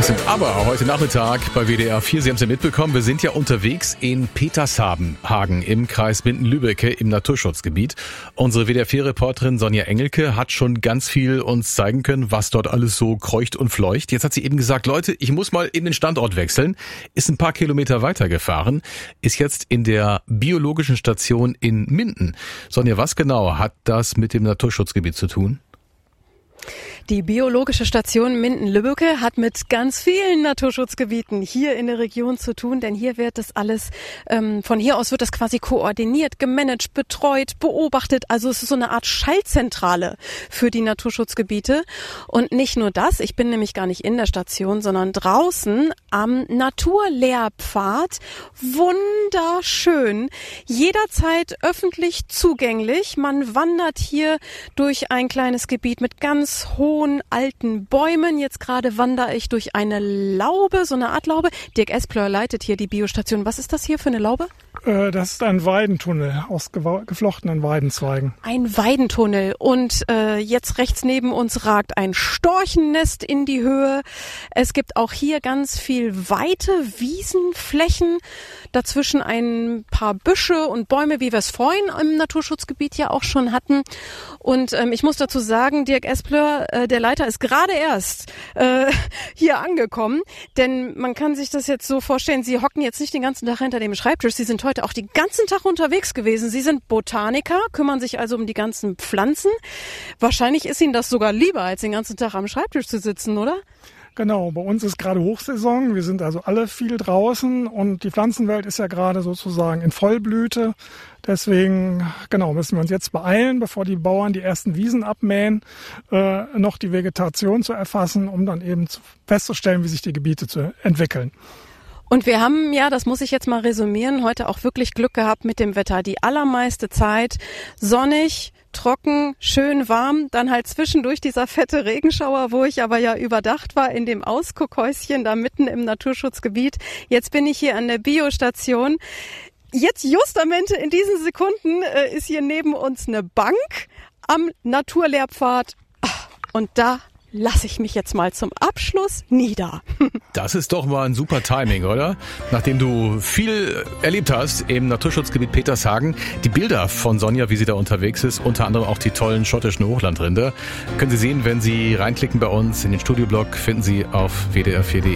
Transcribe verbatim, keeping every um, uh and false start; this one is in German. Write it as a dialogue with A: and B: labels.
A: sind aber heute Nachmittag bei W D R vier. Sie haben es ja mitbekommen, wir sind ja unterwegs in Petershagen Hagen im Kreis Minden-Lübbecke im Naturschutzgebiet. Unsere W D R vier-Reporterin Sonja Engelke hat schon ganz viel uns zeigen können, was dort alles so kreucht und fleucht. Jetzt hat sie eben gesagt, Leute, ich muss mal eben den Standort wechseln. Ist ein paar Kilometer weitergefahren, ist jetzt in der biologischen Station in Minden. Sonja, was genau hat das mit dem Naturschutzgebiet zu tun?
B: Die biologische Station Minden-Lübbecke hat mit ganz vielen Naturschutzgebieten hier in der Region zu tun, denn hier wird das alles, ähm, von hier aus wird das quasi koordiniert, gemanagt, betreut, beobachtet. Also es ist so eine Art Schaltzentrale für die Naturschutzgebiete. Und nicht nur das, ich bin nämlich gar nicht in der Station, sondern draußen am Naturlehrpfad. Wunderschön, jederzeit öffentlich zugänglich. Man wandert hier durch ein kleines Gebiet mit ganz hohen alten Bäumen. Jetzt gerade wandere ich durch eine Laube, so eine Art Laube. Dirk Esplör leitet hier die Biostation. Was ist das hier für eine Laube?
C: Äh, das ist ein Weidentunnel aus gewa- geflochtenen Weidenzweigen.
B: Ein Weidentunnel. Und äh, jetzt rechts neben uns ragt ein Storchennest in die Höhe. Es gibt auch hier ganz viel weite Wiesenflächen. Dazwischen ein paar Büsche und Bäume, wie wir es vorhin im Naturschutzgebiet ja auch schon hatten. Und ähm, ich muss dazu sagen, Dirk Esplör, äh, der Leiter, ist gerade erst äh, hier angekommen. Denn man kann sich das jetzt so vorstellen, Sie hocken jetzt nicht den ganzen Tag hinter dem Schreibtisch. Sie sind heute auch den ganzen Tag unterwegs gewesen. Sie sind Botaniker, kümmern sich also um die ganzen Pflanzen. Wahrscheinlich ist Ihnen das sogar lieber, als den ganzen Tag am Schreibtisch zu sitzen, oder?
C: Genau, bei uns ist gerade Hochsaison. Wir sind also alle viel draußen und die Pflanzenwelt ist ja gerade sozusagen in Vollblüte. Deswegen, genau, müssen wir uns jetzt beeilen, bevor die Bauern die ersten Wiesen abmähen, äh, noch die Vegetation zu erfassen, um dann eben zu, festzustellen, wie sich die Gebiete zu entwickeln.
B: Und wir haben, ja, das muss ich jetzt mal resümieren, heute auch wirklich Glück gehabt mit dem Wetter. Die allermeiste Zeit sonnig, trocken, schön warm, dann halt zwischendurch dieser fette Regenschauer, wo ich aber ja überdacht war in dem Ausguckhäuschen da mitten im Naturschutzgebiet. Jetzt bin ich hier an der Biostation. Jetzt justamente in diesen Sekunden äh, ist hier neben uns eine Bank am Naturlehrpfad. Und da lasse ich mich jetzt mal zum Abschluss nieder.
A: Das ist doch mal ein super Timing, oder? Nachdem du viel erlebt hast im Naturschutzgebiet Petershagen, die Bilder von Sonja, wie sie da unterwegs ist, unter anderem auch die tollen schottischen Hochlandrinder, können Sie sehen, wenn Sie reinklicken bei uns in den Studioblog, finden Sie auf w d r vier punkt d e.